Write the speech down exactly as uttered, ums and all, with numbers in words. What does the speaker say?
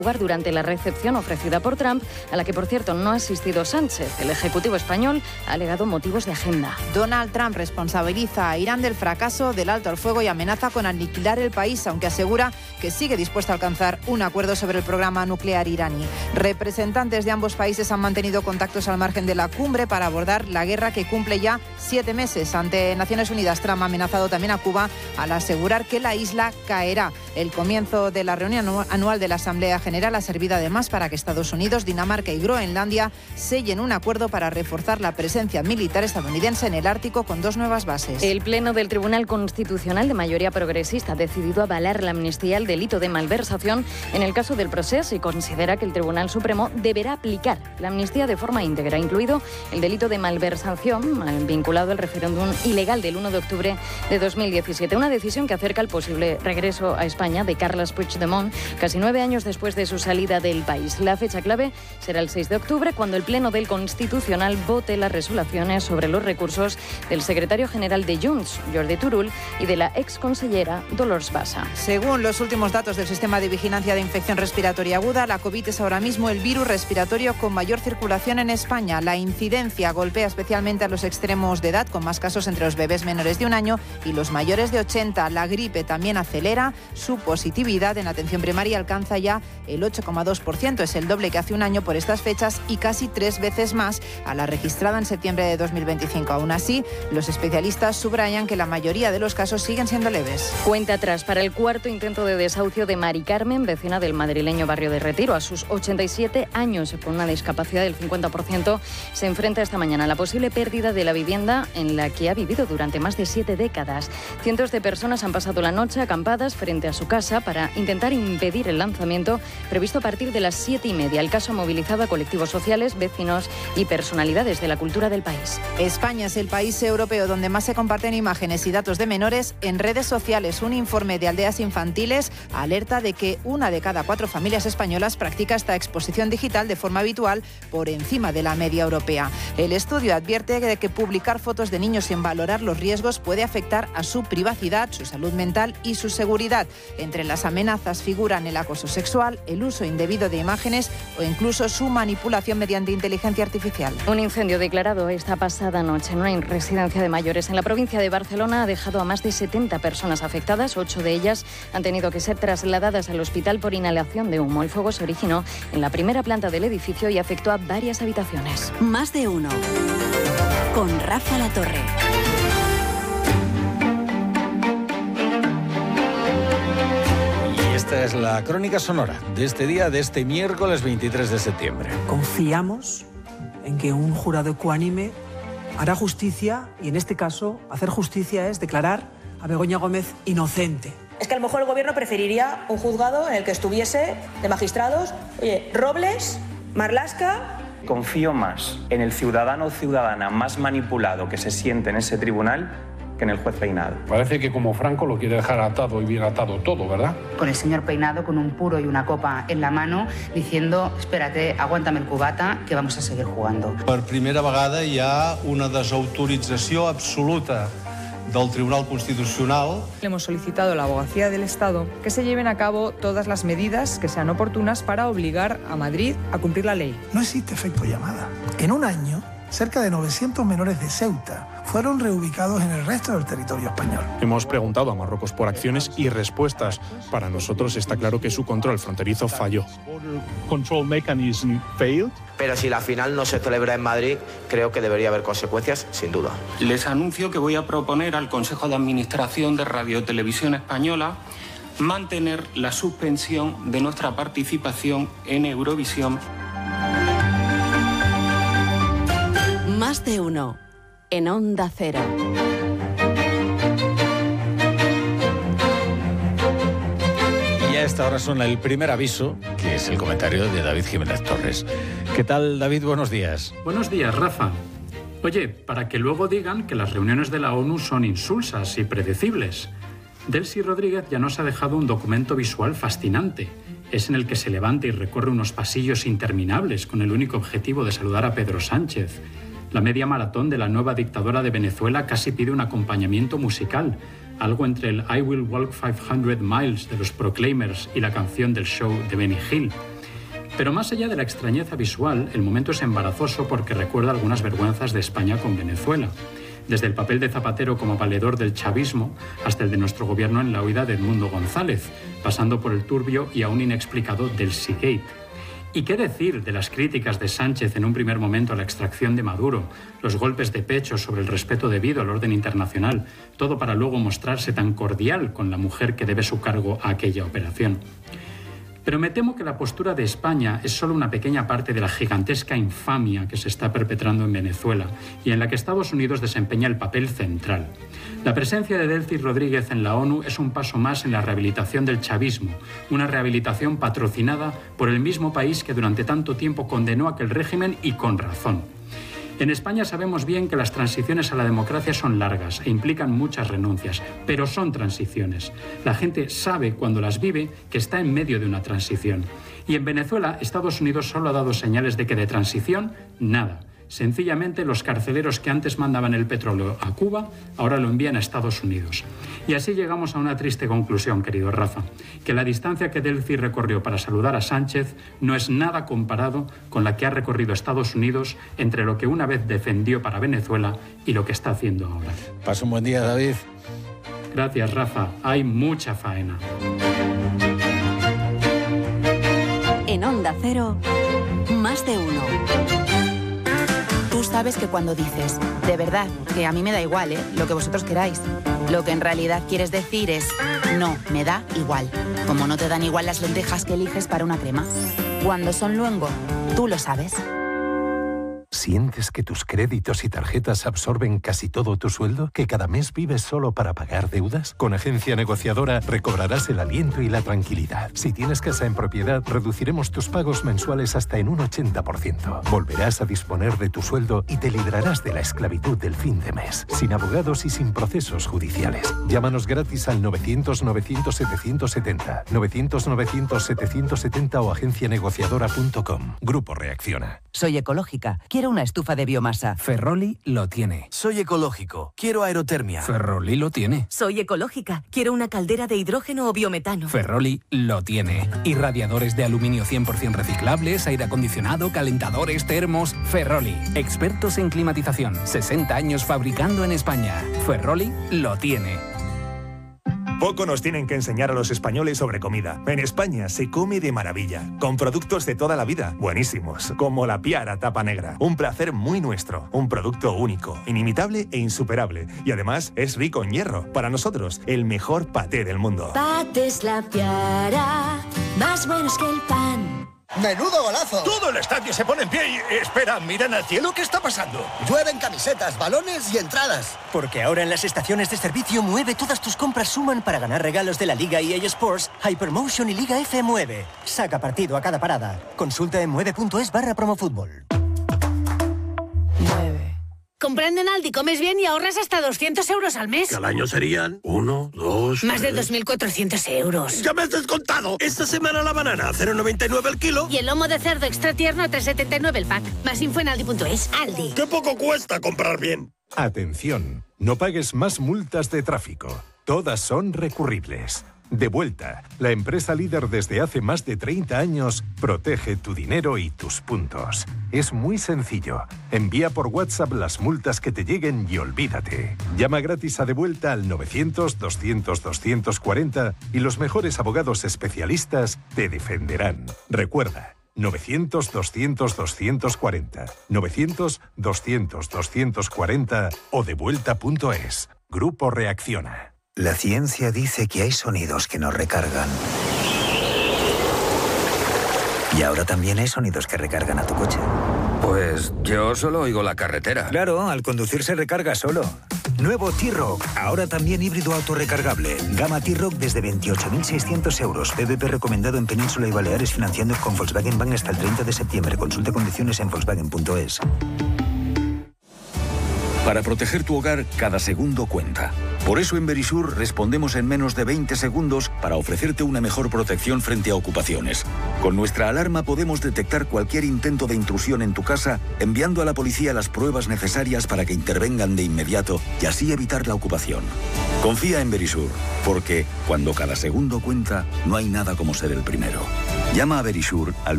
lugar durante la recepción ofrecida por Trump, a la que, por cierto, no ha asistido Sánchez. El Ejecutivo español ha alegado motivos de agenda. Donald Trump responsabiliza a Irán del fracaso del alto al fuego y amenaza con aniquilar el país, aunque asegura que sigue dispuesto a alcanzar un acuerdo sobre el programa nuclear iraní. Representantes de ambos países han mantenido contactos al margen de la cumbre para abordar la guerra que cumple ya siete meses. Ante Naciones Unidas, Trump ha amenazado también a Cuba al asegurar que la isla caerá. El comienzo de la reunión anual de la Asamblea General General ha servido además para que Estados Unidos, Dinamarca y Groenlandia sellen un acuerdo para reforzar la presencia militar estadounidense en el Ártico con dos nuevas bases. El Pleno del Tribunal Constitucional de mayoría progresista ha decidido avalar la amnistía al delito de malversación en el caso del Procés y considera que el Tribunal Supremo deberá aplicar la amnistía de forma íntegra, incluido el delito de malversación vinculado al referéndum ilegal del uno de octubre de dos mil diecisiete. Una decisión que acerca el posible regreso a España de Carles Puigdemont casi nueve años después de de su salida del país. La fecha clave será el seis de octubre, cuando el Pleno del Constitucional vote las resoluciones sobre los recursos del secretario general de Junts, Jordi Turull, y de la exconsellera Dolors Bassa. Según los últimos datos del Sistema de Vigilancia de Infección Respiratoria Aguda, la COVID es ahora mismo el virus respiratorio con mayor circulación en España. La incidencia golpea especialmente a los extremos de edad, con más casos entre los bebés menores de un año y los mayores de ochenta. La gripe también acelera su positividad. En atención primaria alcanza ya el ocho coma dos por ciento, es el doble que hace un año por estas fechas y casi tres veces más a la registrada en septiembre de dos mil veinticinco. Aún así, los especialistas subrayan que la mayoría de los casos siguen siendo leves. Cuenta atrás para el cuarto intento de desahucio de Mari Carmen, vecina del madrileño barrio de Retiro. A sus ochenta y siete años, con una discapacidad del cincuenta por ciento, se enfrenta esta mañana a la posible pérdida de la vivienda en la que ha vivido durante más de siete décadas. Cientos de personas han pasado la noche acampadas frente a su casa para intentar impedir el lanzamiento previsto a partir de las siete y media. El caso ha movilizado a colectivos sociales, vecinos y personalidades de la cultura del país. España es el país europeo donde más se comparten imágenes y datos de menores en redes sociales. Un informe de Aldeas Infantiles alerta de que una de cada cuatro familias españolas practica esta exposición digital de forma habitual, por encima de la media europea. El estudio advierte de que publicar fotos de niños sin valorar los riesgos puede afectar a su privacidad, su salud mental y su seguridad. Entre las amenazas figuran el acoso sexual, el uso indebido de imágenes o incluso su manipulación mediante inteligencia artificial. Un incendio declarado esta pasada noche en una residencia de mayores en la provincia de Barcelona ha dejado a más de setenta personas afectadas. Ocho de ellas han tenido que ser trasladadas al hospital por inhalación de humo. El fuego se originó en la primera planta del edificio y afectó a varias habitaciones. Más de uno. Con Rafa La Torre. Esta es la crónica sonora de este día, de este miércoles veintitrés de septiembre. Confiamos en que un jurado ecuánime hará justicia, y en este caso hacer justicia es declarar a Begoña Gómez inocente. Es que a lo mejor el gobierno preferiría un juzgado en el que estuviese de magistrados, oye, Robles, Marlaska. Confío más en el ciudadano o ciudadana más manipulado que se siente en ese tribunal que en el juez Peinado. Parece que como Franco lo quiere dejar atado y bien atado todo, ¿verdad? Con el señor Peinado con un puro y una copa en la mano diciendo, espérate, aguántame el cubata que vamos a seguir jugando. Per primera vegada hi ha una desautorització absoluta del Tribunal Constitucional. Le hemos solicitado a la Abogacía del Estado que se lleven a cabo todas las medidas que sean oportunas para obligar a Madrid a cumplir la ley. No existe efecto llamada. En un año, cerca de novecientos menores de Ceuta fueron reubicados en el resto del territorio español. Hemos preguntado a Marruecos por acciones y respuestas. Para nosotros está claro que su control fronterizo falló. Pero si la final no se celebra en Madrid, creo que debería haber consecuencias, sin duda. Les anuncio que voy a proponer al Consejo de Administración de Radio Televisión Española mantener la suspensión de nuestra participación en Eurovisión. Más de uno. En Onda Cero. Y a esta hora suena el primer aviso, que es el comentario de David Jiménez Torres. ¿Qué tal, David? Buenos días. Buenos días, Rafa. Oye, para que luego digan que las reuniones de la ONU son insulsas y predecibles. Delcy Rodríguez ya nos ha dejado un documento visual fascinante. Es en el que se levanta y recorre unos pasillos interminables con el único objetivo de saludar a Pedro Sánchez. La media maratón de la nueva dictadora de Venezuela casi pide un acompañamiento musical, algo entre el I Will Walk quinientos miles de los Proclaimers y la canción del show de Benny Hill. Pero más allá de la extrañeza visual, el momento es embarazoso porque recuerda algunas vergüenzas de España con Venezuela. Desde el papel de Zapatero como valedor del chavismo hasta el de nuestro gobierno en la huida de Edmundo González, pasando por el turbio y aún inexplicado del Seagate. ¿Y qué decir de las críticas de Sánchez en un primer momento a la extracción de Maduro, los golpes de pecho sobre el respeto debido al orden internacional, todo para luego mostrarse tan cordial con la mujer que debe su cargo a aquella operación? Pero me temo que la postura de España es solo una pequeña parte de la gigantesca infamia que se está perpetrando en Venezuela y en la que Estados Unidos desempeña el papel central. La presencia de Delcy Rodríguez en la ONU es un paso más en la rehabilitación del chavismo, una rehabilitación patrocinada por el mismo país que durante tanto tiempo condenó aquel régimen y con razón. En España sabemos bien que las transiciones a la democracia son largas e implican muchas renuncias, pero son transiciones. La gente sabe cuando las vive que está en medio de una transición. Y en Venezuela, Estados Unidos solo ha dado señales de que de transición, nada. Sencillamente, los carceleros que antes mandaban el petróleo a Cuba, ahora lo envían a Estados Unidos. Y así llegamos a una triste conclusión, querido Rafa, que la distancia que Delcy recorrió para saludar a Sánchez no es nada comparado con la que ha recorrido Estados Unidos entre lo que una vez defendió para Venezuela y lo que está haciendo ahora. Pasa un buen día, David. Gracias, Rafa. Hay mucha faena. En Onda Cero, más de uno. Tú sabes que cuando dices, de verdad, que a mí me da igual, ¿eh? Lo que vosotros queráis, lo que en realidad quieres decir es, no, me da igual. Como no te dan igual las lentejas que eliges para una crema. Cuando son luengo, tú lo sabes. ¿Sientes que tus créditos y tarjetas absorben casi todo tu sueldo? ¿Que cada mes vives solo para pagar deudas? Con Agencia Negociadora recobrarás el aliento y la tranquilidad. Si tienes casa en propiedad, reduciremos tus pagos mensuales hasta en un ochenta por ciento. Volverás a disponer de tu sueldo y te librarás de la esclavitud del fin de mes, sin abogados y sin procesos judiciales. Llámanos gratis al novecientos novecientos setecientos setenta, novecientos novecientos setecientos setenta o agencia negociadora punto com. Grupo Reacciona. Soy ecológica. Quiero una estufa de biomasa. Ferroli lo tiene. Soy ecológico. Quiero aerotermia. Ferroli lo tiene. Soy ecológica. Quiero una caldera de hidrógeno o biometano. Ferroli lo tiene. Y radiadores de aluminio cien por ciento reciclables, aire acondicionado, calentadores, termos. Ferroli. Expertos en climatización. sesenta años fabricando en España. Ferroli lo tiene. Poco nos tienen que enseñar a los españoles sobre comida. En España se come de maravilla, con productos de toda la vida, buenísimos, como la Piara tapa negra. Un placer muy nuestro, un producto único, inimitable e insuperable. Y además es rico en hierro. Para nosotros, el mejor paté del mundo. Patés La Piara, más buenos que el pan. ¡Menudo golazo! Todo el estadio se pone en pie y... Espera, miran al cielo, ¿qué está pasando? Llueven camisetas, balones y entradas. Porque ahora en las estaciones de servicio Mueve todas tus compras suman para ganar regalos de la Liga E A Sports, Hypermotion y Liga F Mueve. Saca partido a cada parada. Consulta en mueve punto es barra promofútbol. Comprando en Aldi comes bien y ahorras hasta doscientos euros al mes. Que al año serían uno, dos... Más de dos mil cuatrocientos euros. ¡Ya me has descontado! Esta semana la banana a cero coma noventa y nueve el kilo. Y el lomo de cerdo extra tierno a tres coma setenta y nueve el pack. Más info en aldi punto es. Aldi. ¡Qué poco cuesta comprar bien! Atención, no pagues más multas de tráfico. Todas son recurribles. Devuelta, la empresa líder desde hace más de treinta años, protege tu dinero y tus puntos. Es muy sencillo. Envía por WhatsApp las multas que te lleguen y olvídate. Llama gratis a Devuelta al novecientos, doscientos, doscientos cuarenta y los mejores abogados especialistas te defenderán. Recuerda, novecientos, doscientos, doscientos cuarenta, novecientos, doscientos, doscientos cuarenta o devuelta punto es. Grupo Reacciona. La ciencia dice que hay sonidos que nos recargan. Y ahora también hay sonidos que recargan a tu coche. Pues yo solo oigo la carretera. Claro, al conducir se recarga solo. Nuevo T-Roc, ahora también híbrido autorrecargable. Gama T-Roc desde veintiocho mil seiscientos euros. P V P recomendado en Península y Baleares, financiando con Volkswagen Bank hasta el treinta de septiembre. Consulta condiciones en volkswagen punto es. Para proteger tu hogar, cada segundo cuenta. Por eso en Verisur respondemos en menos de veinte segundos para ofrecerte una mejor protección frente a ocupaciones. Con nuestra alarma podemos detectar cualquier intento de intrusión en tu casa, enviando a la policía las pruebas necesarias para que intervengan de inmediato y así evitar la ocupación. Confía en Verisur, porque cuando cada segundo cuenta, no hay nada como ser el primero. Llama a Verisur al